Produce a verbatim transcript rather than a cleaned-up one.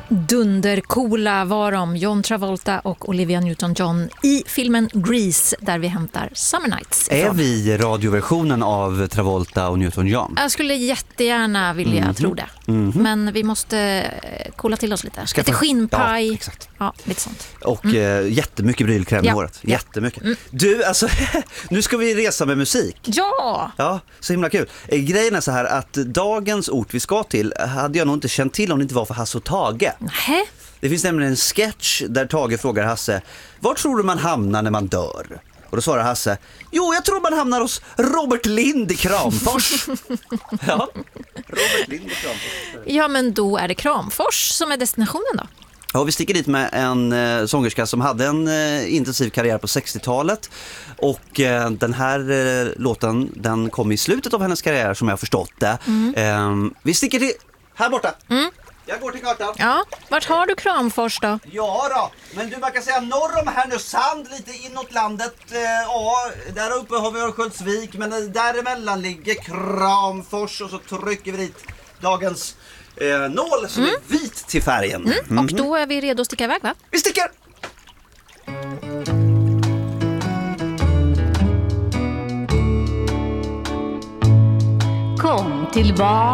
Dundercoola var de, John Travolta och Olivia Newton-John i filmen Grease, där vi hämtar Summer Nights ifrån. Är vi radioversionen av Travolta och Newton-John? Jag skulle jättegärna vilja mm-hmm. tro det. Mm-hmm. Men vi måste kolla till oss lite. Ska lite få... skinnpaj. Ja, exakt. Ja, lite sånt. Och mm. äh, jättemycket brylkräm i ja. håret. Ja. Jättemycket. Mm. Du, alltså, nu ska vi resa med musik. Ja! Ja, så himla kul. Grejen är så här att dagens ort vi ska till hade jag nog inte känt till om det inte var för Hasse och Tage. Nej. Det finns nämligen en sketch där Tage frågar Hasse: var tror du man hamnar när man dör? Och då svarar Hasse: jo, jag tror man hamnar hos Robert Lind i Kramfors. Ja, Robert Lind i Kramfors. Ja, men då är det Kramfors som är destinationen då. Ja, vi sticker dit med en eh, sångerska som hade en eh, intensiv karriär på sextiotalet. Och eh, den här eh, låten, den kom i slutet av hennes karriär som jag har förstått det. Mm. Eh, vi sticker till här borta. Mm. Jag går till kartan. Ja, vart har du Kramfors då? Ja då, men du, man kan säga norr om Härnösand, lite inåt landet. Eh, ja, där uppe har vi Örnsköldsvik, men däremellan ligger Kramfors. Och så trycker vi dit dagens eh, nål som mm. är vit till färgen. Mm. Mm. Och då är vi redo att sticka iväg, va? Vi sticker! Kom tillbaka